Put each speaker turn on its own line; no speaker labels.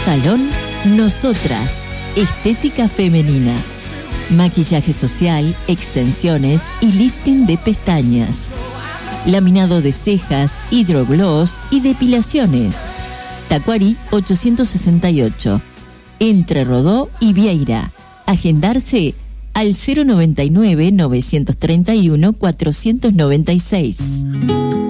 Salón Nosotras, estética femenina. Maquillaje social, extensiones y lifting de pestañas. Laminado de cejas, hidrogloss y depilaciones. Tacuarí 868. Entre Rodó y Vieira. Agendarse al 099 931 496.